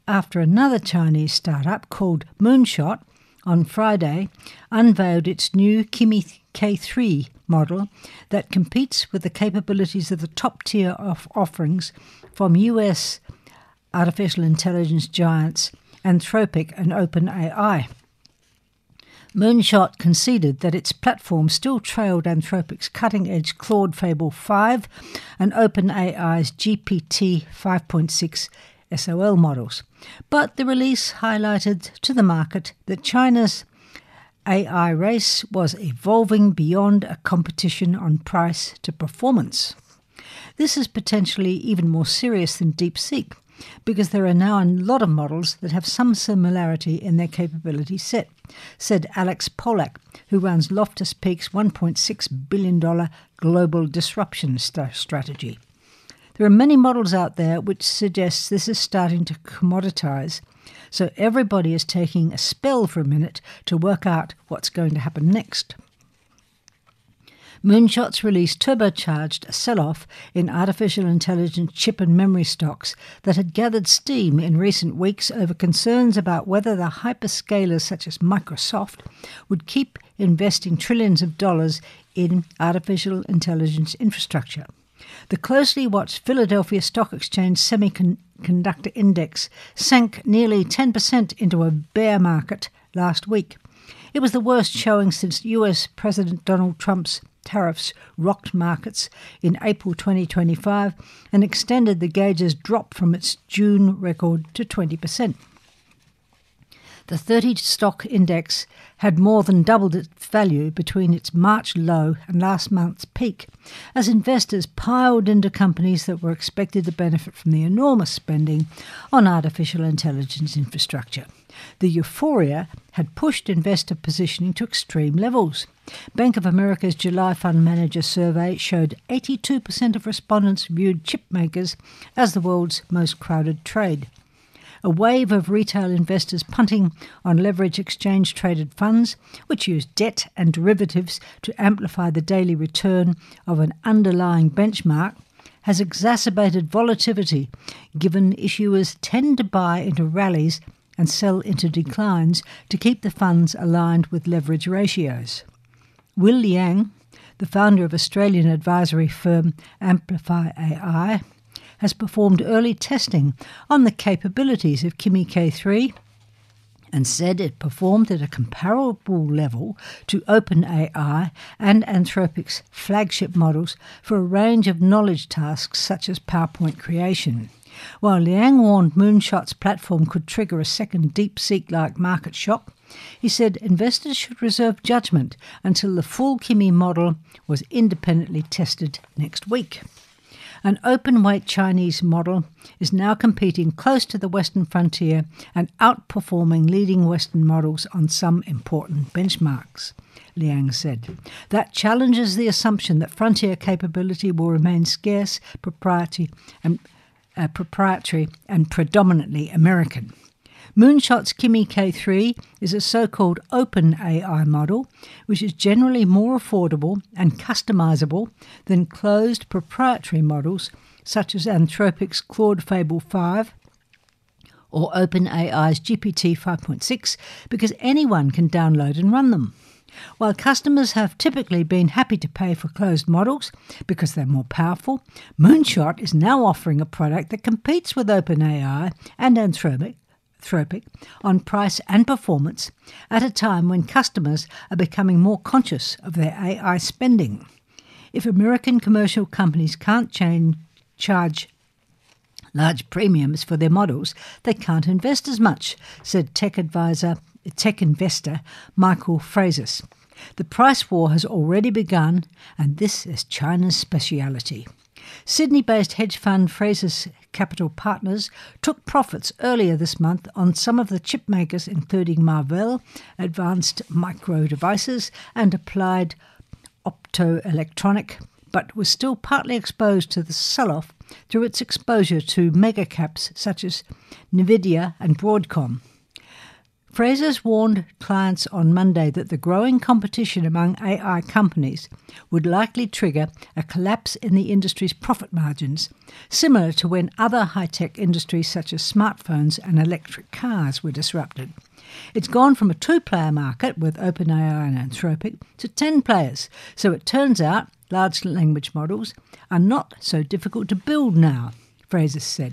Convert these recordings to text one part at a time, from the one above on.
after another Chinese startup called Moonshot on Friday unveiled its new Kimi K3 model that competes with the capabilities of the top tier of offerings from US artificial intelligence giants Anthropic and OpenAI. Moonshot conceded that its platform still trailed Anthropic's cutting-edge Claude Fable 5 and OpenAI's GPT 5.6 SOL models. But the release highlighted to the market that China's AI race was evolving beyond a competition on price to performance. This is potentially even more serious than DeepSeek, because there are now a lot of models that have some similarity in their capability set, said Alex Polak, who runs Loftus Peak's $1.6 billion global disruption strategy. There are many models out there which suggests this is starting to commoditize, so everybody is taking a spell for a minute to work out what's going to happen next. Moonshot's release turbocharged a sell-off in artificial intelligence chip and memory stocks that had gathered steam in recent weeks over concerns about whether the hyperscalers such as Microsoft would keep investing trillions of dollars in artificial intelligence infrastructure. The closely watched Philadelphia Stock Exchange Semiconductor Index sank nearly 10% into a bear market last week. It was the worst showing since US President Donald Trump's tariffs rocked markets in April 2025 and extended the gauge's drop from its June record to 20%. The 30-stock index had more than doubled its value between its March low and last month's peak, as investors piled into companies that were expected to benefit from the enormous spending on artificial intelligence infrastructure. The euphoria had pushed investor positioning to extreme levels. Bank of America's July Fund Manager survey showed 82% of respondents viewed chip makers as the world's most crowded trade. A wave of retail investors punting on leverage exchange-traded funds, which use debt and derivatives to amplify the daily return of an underlying benchmark, has exacerbated volatility, given issuers tend to buy into rallies and sell into declines to keep the funds aligned with leverage ratios. Will Liang, the founder of Australian advisory firm Amplify AI, has performed early testing on the capabilities of Kimi K3 and said it performed at a comparable level to OpenAI and Anthropic's flagship models for a range of knowledge tasks such as PowerPoint creation. While Liang warned Moonshot's platform could trigger a second DeepSeek-like market shock, he said investors should reserve judgment until the full Kimi model was independently tested next week. An open-weight Chinese model is now competing close to the Western frontier and outperforming leading Western models on some important benchmarks, Liang said. That challenges the assumption that frontier capability will remain scarce, proprietary and predominantly American. Moonshot's Kimi K3 is a so-called open AI model, which is generally more affordable and customizable than closed proprietary models such as Anthropic's Claude Fable 5 or OpenAI's GPT 5.6, because anyone can download and run them. While customers have typically been happy to pay for closed models because they're more powerful, Moonshot is now offering a product that competes with OpenAI and Anthropic on price and performance at a time when customers are becoming more conscious of their AI spending. If American commercial companies can't charge large premiums for their models, they can't invest as much, said tech investor Michael Frazis. The price war has already begun, and this is China's speciality. Sydney-based hedge fund Fraser's Capital Partners took profits earlier this month on some of the chip makers, including Marvell, Advanced Micro Devices, and Applied Optoelectronic, but was still partly exposed to the sell-off through its exposure to megacaps such as Nvidia and Broadcom. Frasers warned clients on Monday that the growing competition among AI companies would likely trigger a collapse in the industry's profit margins, similar to when other high-tech industries such as smartphones and electric cars were disrupted. It's gone from a 2-player market with OpenAI and Anthropic to 10 players, so it turns out large language models are not so difficult to build now, Frasers said.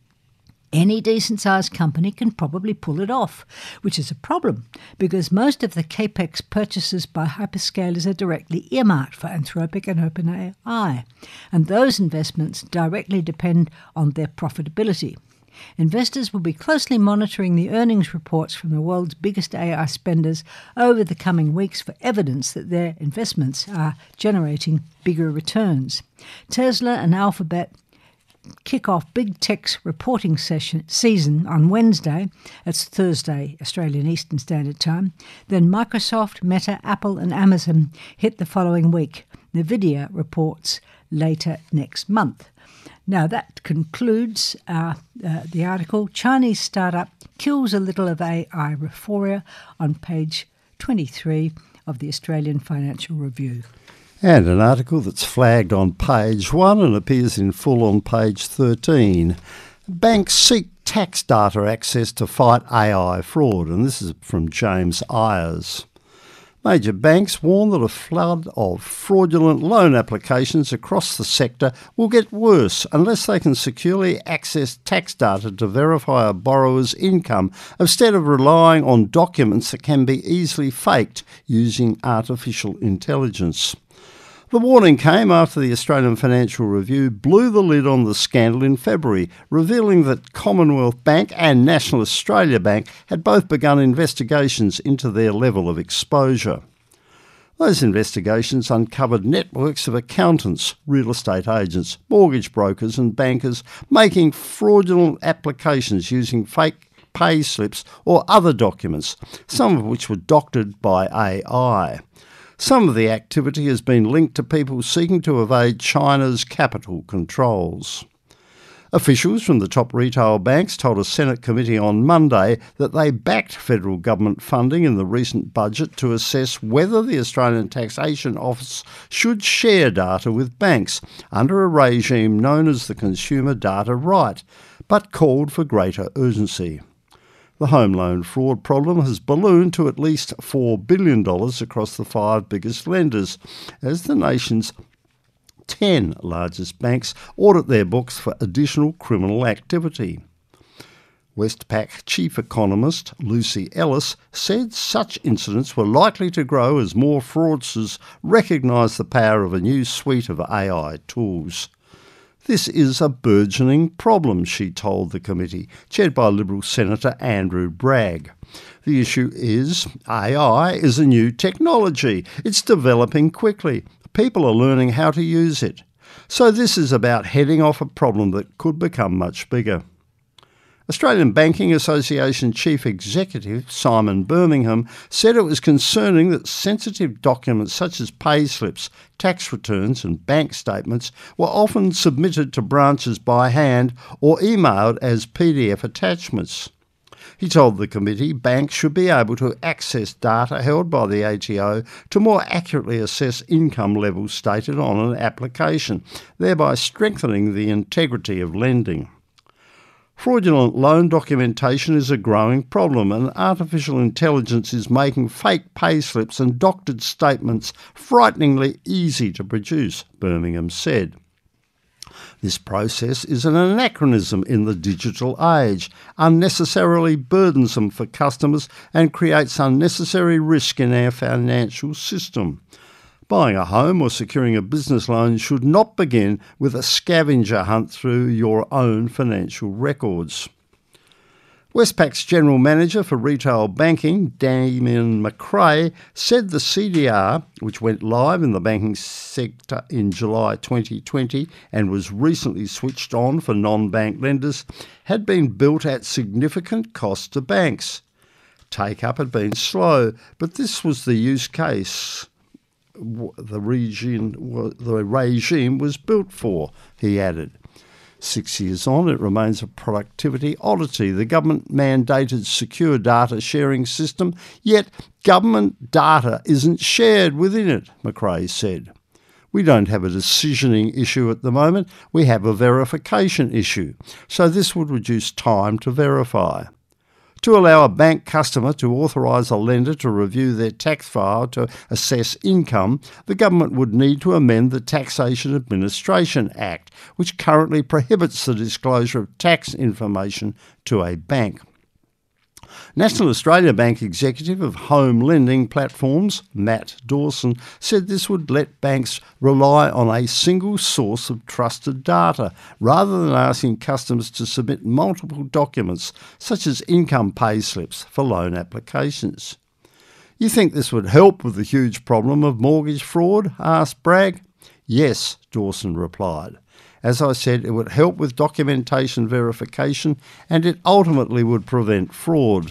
Any decent-sized company can probably pull it off, which is a problem because most of the capex purchases by hyperscalers are directly earmarked for Anthropic and OpenAI, and those investments directly depend on their profitability. Investors will be closely monitoring the earnings reports from the world's biggest AI spenders over the coming weeks for evidence that their investments are generating bigger returns. Tesla and Alphabet kick off big tech's reporting season on Wednesday. It's Thursday, Australian Eastern Standard Time. Then Microsoft, Meta, Apple and Amazon hit the following week. NVIDIA reports later next month. Now that concludes the article. Chinese startup kills a little of AI euphoria on page 23 of the Australian Financial Review. And an article that's flagged on page 1 and appears in full on page 13. Banks seek tax data access to fight AI fraud, and this is from James Ayers. Major banks warn that a flood of fraudulent loan applications across the sector will get worse unless they can securely access tax data to verify a borrower's income instead of relying on documents that can be easily faked using artificial intelligence. The warning came after the Australian Financial Review blew the lid on the scandal in February, revealing that Commonwealth Bank and National Australia Bank had both begun investigations into their level of exposure. Those investigations uncovered networks of accountants, real estate agents, mortgage brokers and bankers making fraudulent applications using fake pay slips or other documents, some of which were doctored by AI. Some of the activity has been linked to people seeking to evade China's capital controls. Officials from the top retail banks told a Senate committee on Monday that they backed federal government funding in the recent budget to assess whether the Australian Taxation Office should share data with banks under a regime known as the Consumer Data Right, but called for greater urgency. The home loan fraud problem has ballooned to at least $4 billion across the 5 biggest lenders, as the nation's 10 largest banks audit their books for additional criminal activity. Westpac chief economist Lucy Ellis said such incidents were likely to grow as more fraudsters recognise the power of a new suite of AI tools. This is a burgeoning problem, she told the committee, chaired by Liberal Senator Andrew Bragg. The issue is AI is a new technology. It's developing quickly. People are learning how to use it. So this is about heading off a problem that could become much bigger. Australian Banking Association Chief Executive Simon Birmingham said it was concerning that sensitive documents such as pay slips, tax returns and bank statements were often submitted to branches by hand or emailed as PDF attachments. He told the committee banks should be able to access data held by the ATO to more accurately assess income levels stated on an application, thereby strengthening the integrity of lending. Fraudulent loan documentation is a growing problem, and artificial intelligence is making fake pay slips and doctored statements frighteningly easy to produce, Birmingham said. This process is an anachronism in the digital age, unnecessarily burdensome for customers and creates unnecessary risk in our financial system. Buying a home or securing a business loan should not begin with a scavenger hunt through your own financial records. Westpac's General Manager for Retail Banking, Damien McRae, said the CDR, which went live in the banking sector in July 2020 and was recently switched on for non-bank lenders, had been built at significant cost to banks. Take-up had been slow, but this was the use case the regime was built for, he added. 6 years on, it remains a productivity oddity. The government-mandated secure data sharing system, yet government data isn't shared within it, McRae said. We don't have a decisioning issue at the moment, we have a verification issue, so this would reduce time to verify. To allow a bank customer to authorise a lender to review their tax file to assess income, the government would need to amend the Taxation Administration Act, which currently prohibits the disclosure of tax information to a bank. National Australia Bank executive of home lending platforms, Matt Dawson, said this would let banks rely on a single source of trusted data rather than asking customers to submit multiple documents such as income pay slips for loan applications. You think this would help with the huge problem of mortgage fraud? Asked Bragg. Yes, Dawson replied. As I said, it would help with documentation verification and it ultimately would prevent fraud.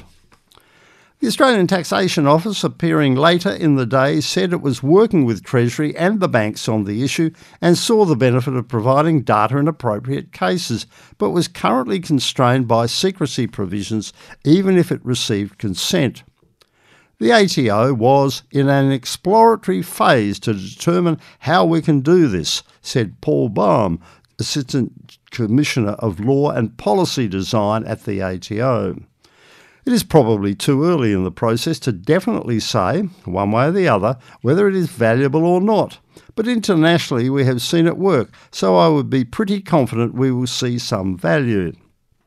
The Australian Taxation Office, appearing later in the day, said it was working with Treasury and the banks on the issue and saw the benefit of providing data in appropriate cases, but was currently constrained by secrecy provisions even if it received consent. The ATO was in an exploratory phase to determine how we can do this, said Paul Baum, Assistant Commissioner of Law and Policy Design at the ATO. It is probably too early in the process to definitely say, one way or the other, whether it is valuable or not. But internationally we have seen it work, so I would be pretty confident we will see some value.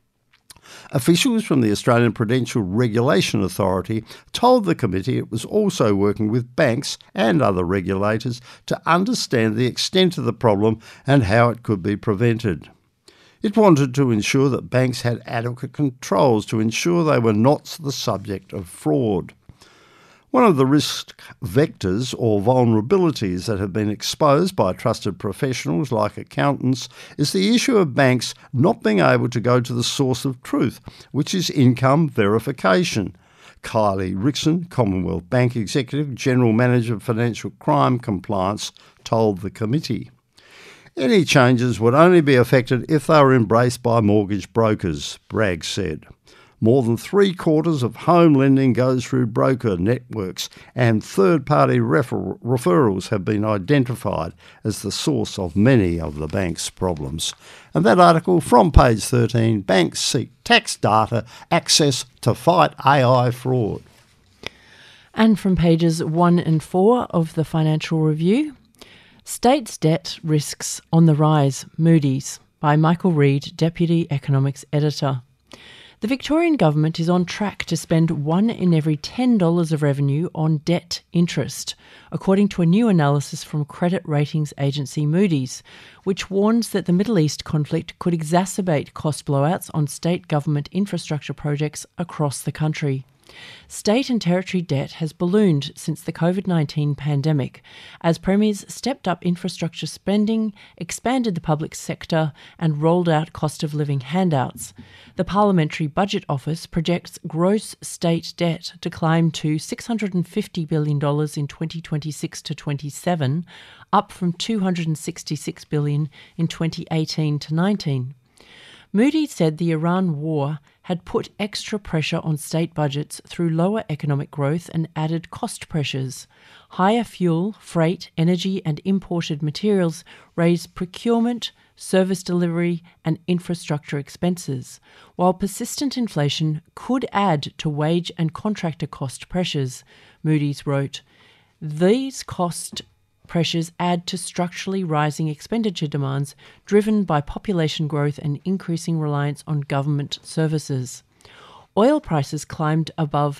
Officials from the Australian Prudential Regulation Authority told the committee it was also working with banks and other regulators to understand the extent of the problem and how it could be prevented. It wanted to ensure that banks had adequate controls to ensure they were not the subject of fraud. One of the risk vectors or vulnerabilities that have been exposed by trusted professionals like accountants is the issue of banks not being able to go to the source of truth, which is income verification. Kylie Rickson, Commonwealth Bank Executive, General Manager of Financial Crime Compliance, told the committee. Any changes would only be effected if they were embraced by mortgage brokers, Bragg said. More than 3/4 of home lending goes through broker networks, and third-party referrals have been identified as the source of many of the bank's problems. And that article from page 13, Banks Seek Tax Data Access to Fight AI Fraud. And from pages 1 and 4 of the Financial Review, States Debt Risks on the Rise, Moody's, by Michael Reid, Deputy Economics Editor. The Victorian Government is on track to spend $1 in every $10 of revenue on debt interest, according to a new analysis from credit ratings agency Moody's, which warns that the Middle East conflict could exacerbate cost blowouts on state government infrastructure projects across the country. State and territory debt has ballooned since the COVID-19 pandemic as premiers stepped up infrastructure spending, expanded the public sector and rolled out cost of living handouts. The Parliamentary Budget Office projects gross state debt to climb to $650 billion in 2026 to 27, up from $266 billion in 2018 to 19. Moody's said the Iran war had put extra pressure on state budgets through lower economic growth and added cost pressures. Higher fuel, freight, energy and imported materials raised procurement, service delivery and infrastructure expenses, while persistent inflation could add to wage and contractor cost pressures, Moody's wrote. These cost pressures add to structurally rising expenditure demands driven by population growth and increasing reliance on government services. Oil prices climbed above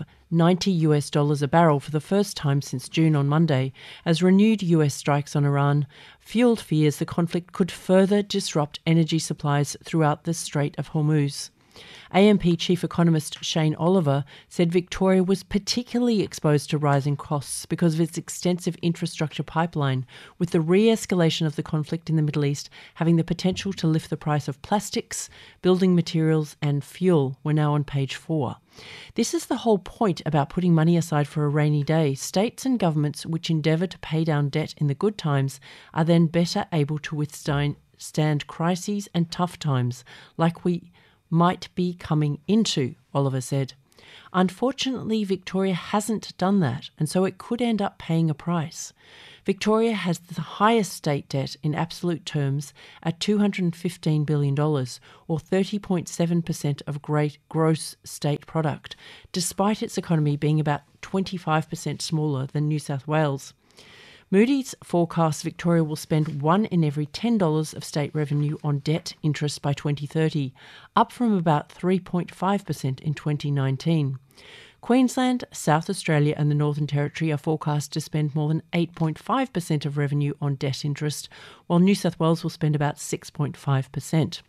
$90 a barrel for the first time since June on Monday, as renewed US strikes on Iran fueled fears the conflict could further disrupt energy supplies throughout the Strait of Hormuz. AMP Chief Economist Shane Oliver said Victoria was particularly exposed to rising costs because of its extensive infrastructure pipeline, with the re-escalation of the conflict in the Middle East having the potential to lift the price of plastics, building materials and fuel. We're now on page 4. This is the whole point about putting money aside for a rainy day. States and governments which endeavour to pay down debt in the good times are then better able to withstand withstand crises and tough times like we might be coming into, Oliver said. Unfortunately, Victoria hasn't done that, and so it could end up paying a price. Victoria has the highest state debt in absolute terms at $215 billion, or 30.7% of gross state product, despite its economy being about 25% smaller than New South Wales. Moody's forecasts Victoria will spend 1 in every $10 of state revenue on debt interest by 2030, up from about 3.5% in 2019. Queensland, South Australia and the Northern Territory are forecast to spend more than 8.5% of revenue on debt interest, while New South Wales will spend about 6.5%.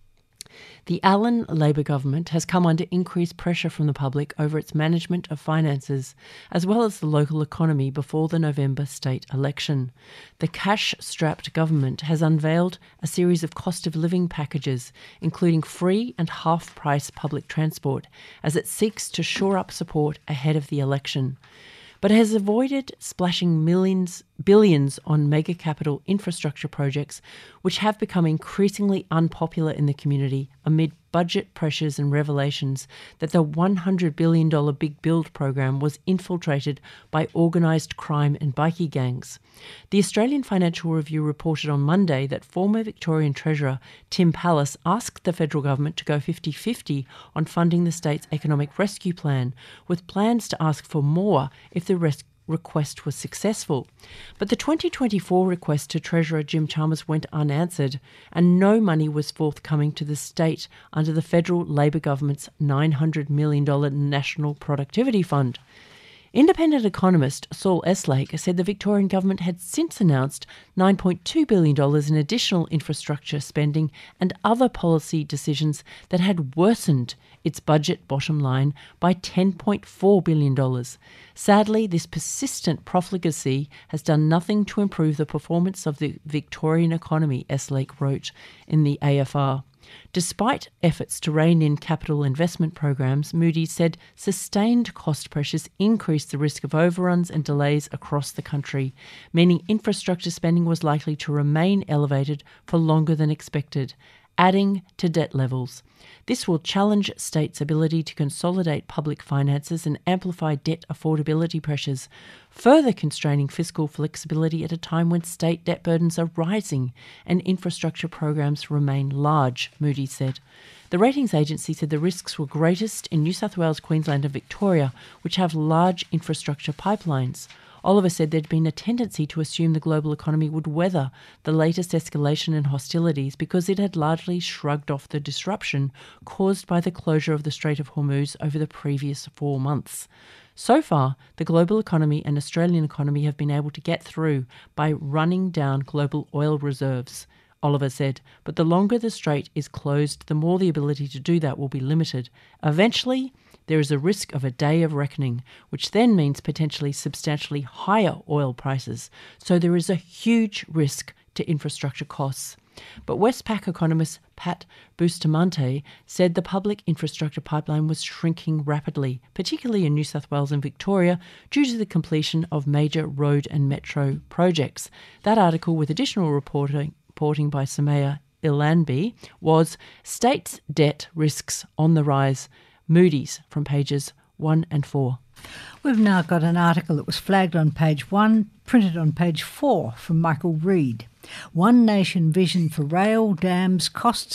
The Allan Labor government has come under increased pressure from the public over its management of finances, as well as the local economy before the November state election. The cash-strapped government has unveiled a series of cost of living packages, including free and half-price public transport, as it seeks to shore up support ahead of the election, but has avoided splashing billions on mega capital infrastructure projects, which have become increasingly unpopular in the community amid budget pressures and revelations that the $100 billion Big Build program was infiltrated by organised crime and bikie gangs. The Australian Financial Review reported on Monday that former Victorian Treasurer Tim Pallas asked the federal government to go 50-50 on funding the state's economic rescue plan, with plans to ask for more if the request was successful. But the 2024 request to Treasurer Jim Chalmers went unanswered, and no money was forthcoming to the state under the federal Labor government's $900 million National Productivity Fund. Independent economist Saul Eslake said the Victorian government had since announced $9.2 billion in additional infrastructure spending and other policy decisions that had worsened its budget bottom line by $10.4 billion. Sadly, this persistent profligacy has done nothing to improve the performance of the Victorian economy, Eslake wrote in the AFR. Despite efforts to rein in capital investment programs, Moody's said sustained cost pressures increased the risk of overruns and delays across the country, meaning infrastructure spending was likely to remain elevated for longer than expected, adding to debt levels. This will challenge states' ability to consolidate public finances and amplify debt affordability pressures, further constraining fiscal flexibility at a time when state debt burdens are rising and infrastructure programs remain large, Moody's said. The ratings agency said the risks were greatest in New South Wales, Queensland and Victoria, which have large infrastructure pipelines. Oliver said there'd been a tendency to assume the global economy would weather the latest escalation in hostilities because it had largely shrugged off the disruption caused by the closure of the Strait of Hormuz over the previous 4 months. So far, the global economy and Australian economy have been able to get through by running down global oil reserves, Oliver said, but the longer the strait is closed, the more the ability to do that will be limited. Eventually, there is a risk of a day of reckoning, which then means potentially substantially higher oil prices. So there is a huge risk to infrastructure costs. But Westpac economist Pat Bustamante said the public infrastructure pipeline was shrinking rapidly, particularly in New South Wales and Victoria, due to the completion of major road and metro projects. That article, with additional reporting by Samaya Ilanbi, was States' Debt Risks on the Rise, Moody's, from pages 1 and 4. We've now got an article that was flagged on page 1, printed on page 4 from Michael Reid. One Nation Vision for Rail Dams costs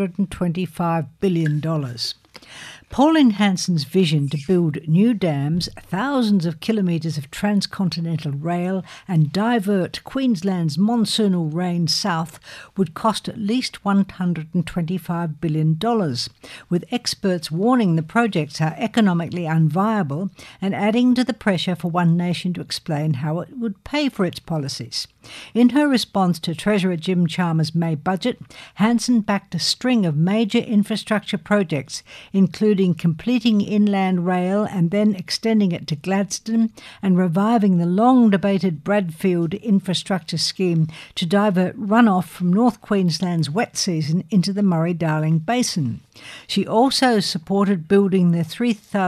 $125 billion. Pauline Hanson's vision to build new dams, thousands of kilometres of transcontinental rail and divert Queensland's monsoonal rain south would cost at least $125 billion, with experts warning the projects are economically unviable and adding to the pressure for One Nation to explain how it would pay for its policies. In her response to Treasurer Jim Chalmers' May budget, Hanson backed a string of major infrastructure projects, including completing inland rail and then extending it to Gladstone and reviving the long-debated Bradfield infrastructure scheme to divert runoff from North Queensland's wet season into the Murray-Darling Basin. She also supported building the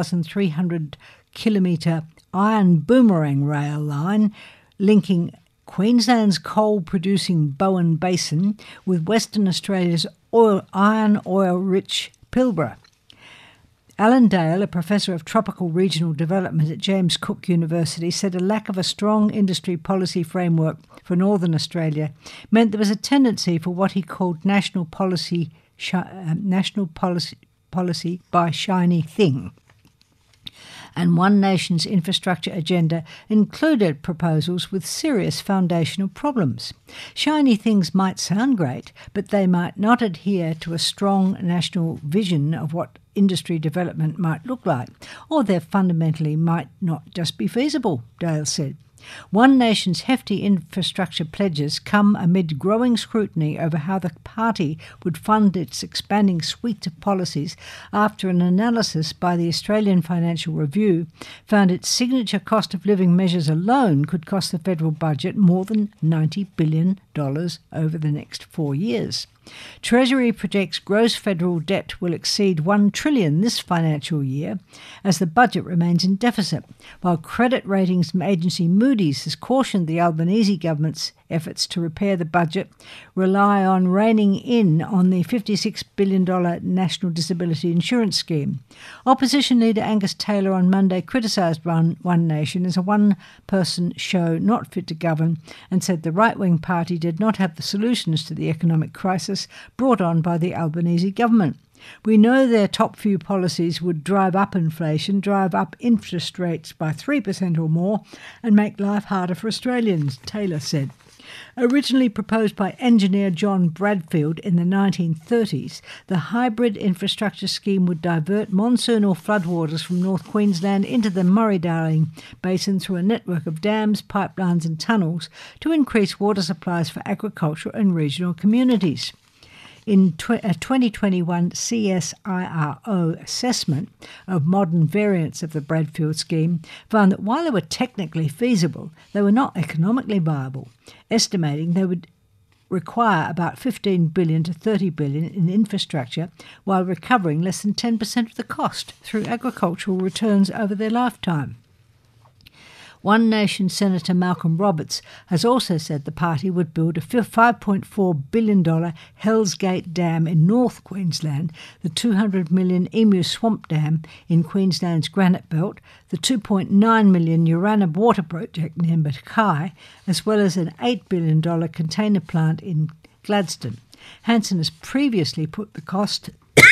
3,300-kilometre Iron Boomerang rail line linking Queensland's coal-producing Bowen Basin with Western Australia's iron oil-rich Pilbara. Alan Dale, a professor of tropical regional development at James Cook University, said a lack of a strong industry policy framework for Northern Australia meant there was a tendency for what he called national policy by shiny thing. And One Nation's infrastructure agenda included proposals with serious foundational problems. Shiny things might sound great, but they might not adhere to a strong national vision of what industry development might look like, or they fundamentally might not just be feasible, Dale said. One Nation's hefty infrastructure pledges come amid growing scrutiny over how the party would fund its expanding suite of policies after an analysis by the Australian Financial Review found its signature cost of living measures alone could cost the federal budget more than $90 billion over the next 4 years. Treasury projects gross federal debt will exceed $1 trillion this financial year as the budget remains in deficit, while credit ratings agency Moody's has cautioned the Albanese government's efforts to repair the budget rely on reining in on the $56 billion National Disability Insurance Scheme. Opposition leader Angus Taylor on Monday criticised One Nation as a one-person show not fit to govern and said the right-wing party did not have the solutions to the economic crisis brought on by the Albanese government. We know their top few policies would drive up inflation, drive up interest rates by 3% or more, and make life harder for Australians, Taylor said. Originally proposed by engineer John Bradfield in the 1930s, the hybrid infrastructure scheme would divert monsoonal floodwaters from North Queensland into the Murray-Darling Basin through a network of dams, pipelines and tunnels to increase water supplies for agriculture and regional communities. In a 2021 CSIRO assessment of modern variants of the Bradfield scheme found that while they were technically feasible, they were not economically viable, estimating they would require about $15 billion to $30 billion in infrastructure while recovering less than 10% of the cost through agricultural returns over their lifetime. One Nation Senator Malcolm Roberts has also said the party would build a $5.4 billion Hells Gate Dam in North Queensland, the $200 million Emu Swamp Dam in Queensland's Granite Belt, the $2.9 million Urana Water Project near Mackay, as well as an $8 billion container plant in Gladstone. Hanson has previously put the cost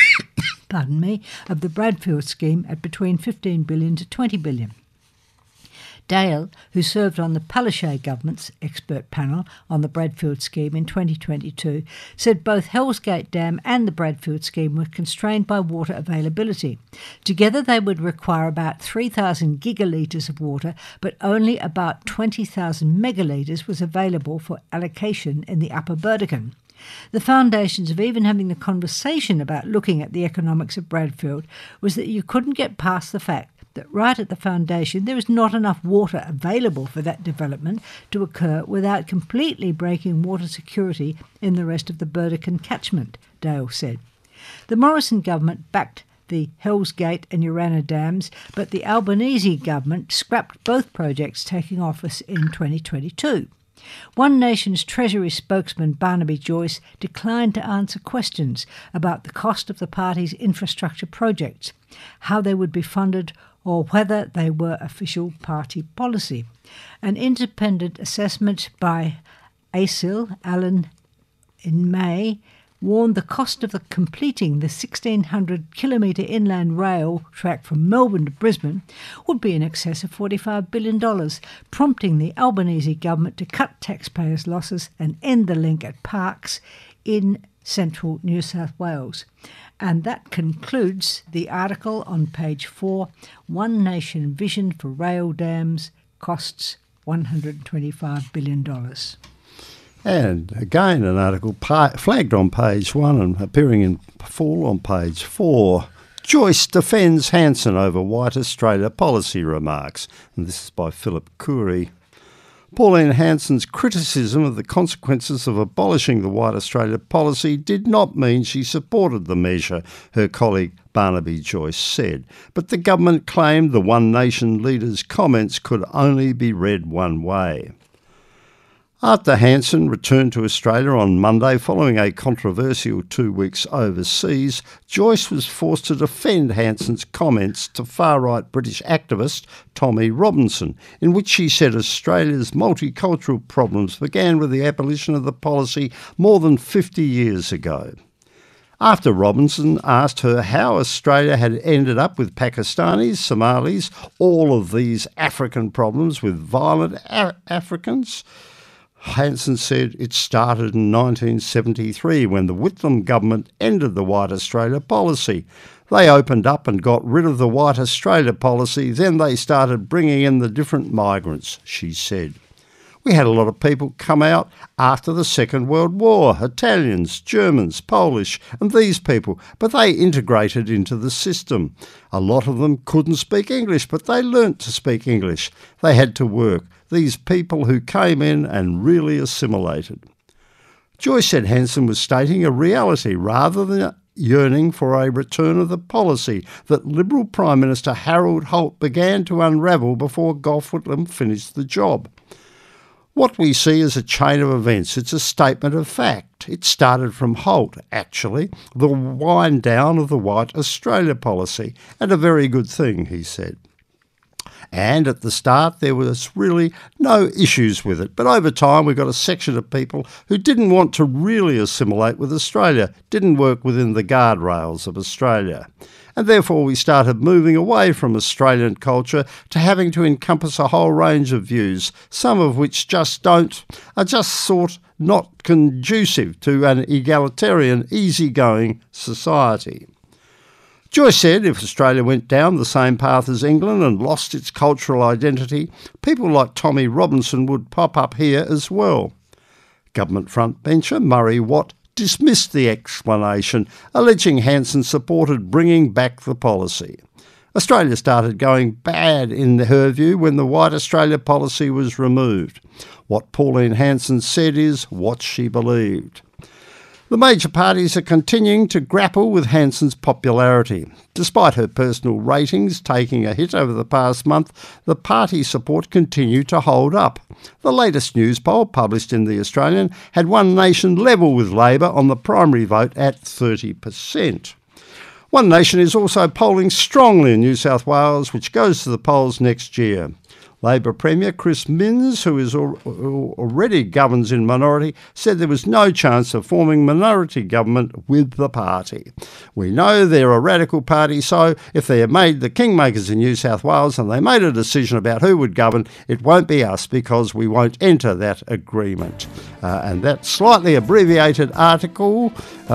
of the Bradfield scheme at between $15 billion to $20 billion. Dale, who served on the Palaszczuk government's expert panel on the Bradfield scheme in 2022, said both Hells Gate Dam and the Bradfield scheme were constrained by water availability. Together they would require about 3,000 gigalitres of water, but only about 20,000 megalitres was available for allocation in the Upper Burdekin. The foundations of even having the conversation about looking at the economics of Bradfield was that you couldn't get past the fact that right at the foundation there is not enough water available for that development to occur without completely breaking water security in the rest of the Burdekin catchment, Dale said. The Morrison government backed the Hells Gate and Urana dams, but the Albanese government scrapped both projects taking office in 2022. One Nation's Treasury spokesman Barnaby Joyce declined to answer questions about the cost of the party's infrastructure projects, how they would be funded, or whether they were official party policy. An independent assessment by ACIL, Allen, in May, warned the cost of completing the 1,600-kilometre inland rail track from Melbourne to Brisbane would be in excess of $45 billion, prompting the Albanese government to cut taxpayers' losses and end the link at Parkes in central New South Wales. And that concludes the article on page 4, One Nation Vision for Rail Dams, costs $125 billion. And again, an article flagged on page 1 and appearing in full on page 4. Joyce defends Hanson over White Australia policy remarks. And this is by Philip Coury. Pauline Hanson's criticism of the consequences of abolishing the White Australia policy did not mean she supported the measure, her colleague Barnaby Joyce said. But the government claimed the One Nation leader's comments could only be read one way. After Hansen returned to Australia on Monday following a controversial 2 weeks overseas, Joyce was forced to defend Hansen's comments to far-right British activist Tommy Robinson, in which she said Australia's multicultural problems began with the abolition of the policy more than 50 years ago. After Robinson asked her how Australia had ended up with Pakistanis, Somalis, all of these African problems with violent Africans, Hansen said it started in 1973 when the Whitlam government ended the White Australia policy. They opened up and got rid of the White Australia policy, then they started bringing in the different migrants, she said. We had a lot of people come out after the Second World War, Italians, Germans, Polish, and these people, but they integrated into the system. A lot of them couldn't speak English, but they learnt to speak English. They had to work. These people who came in and really assimilated. Joyce said Hansen was stating a reality rather than yearning for a return of the policy that Liberal Prime Minister Harold Holt began to unravel before Gough Whitlam finished the job. What we see is a chain of events. It's a statement of fact. It started from Holt, actually, the wind down of the White Australia policy, and a very good thing, he said. And at the start, there was really no issues with it. But over time, we got a section of people who didn't want to really assimilate with Australia, didn't work within the guardrails of Australia. And therefore, we started moving away from Australian culture to having to encompass a whole range of views, some of which are just sort not conducive to an egalitarian, easygoing society. Joyce said if Australia went down the same path as England and lost its cultural identity, people like Tommy Robinson would pop up here as well. Government frontbencher Murray Watt dismissed the explanation, alleging Hansen supported bringing back the policy. Australia started going bad, in her view, when the White Australia policy was removed. What Pauline Hansen said is what she believed. The major parties are continuing to grapple with Hansen's popularity. Despite her personal ratings taking a hit over the past month, the party support continued to hold up. The latest news poll, published in The Australian, had One Nation level with Labor on the primary vote at 30%. One Nation is also polling strongly in New South Wales, which goes to the polls next year. Labor Premier Chris Minns, who already governs in minority, said there was no chance of forming minority government with the party. We know they're a radical party, so if they have made the kingmakers in New South Wales and they made a decision about who would govern, it won't be us because we won't enter that agreement. And that slightly abbreviated article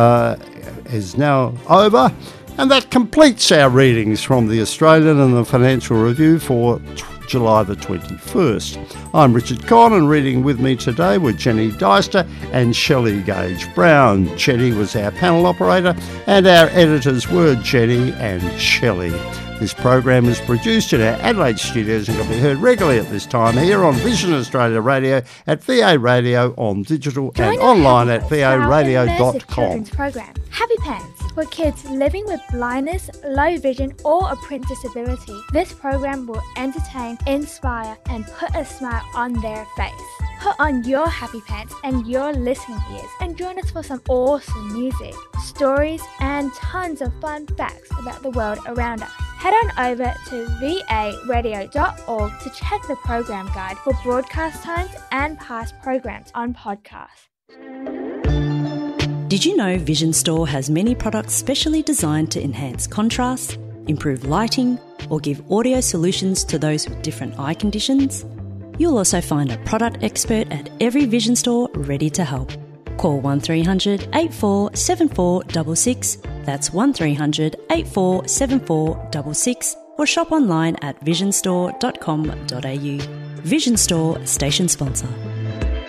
is now over. And that completes our readings from The Australian and the Financial Review for July the 21st. I'm Richard Conn, and reading with me today were Jenny Deister and Shelley Gage Brown. Jenny was our panel operator and our editors were Jenny and Shelley. This program is produced in our Adelaide studios and can be heard regularly at this time here on Vision Australia Radio, at VA Radio on digital, and online at varadio.com. Program Happy Parents for kids living with blindness, low vision or a print disability. This program will entertain, inspire and put a smile on their face. Put on your happy pants and your listening ears and join us for some awesome music, stories and tons of fun facts about the world around us. Head on over to varadio.org to check the program guide for broadcast times and past programs on podcast. Did you know Vision Store has many products specially designed to enhance contrast, improve lighting, or give audio solutions to those with different eye conditions? You'll also find a product expert at every Vision Store ready to help. Call 1300 84 7466, that's 1300 84 7466, or shop online at visionstore.com.au. Vision Store, station sponsor.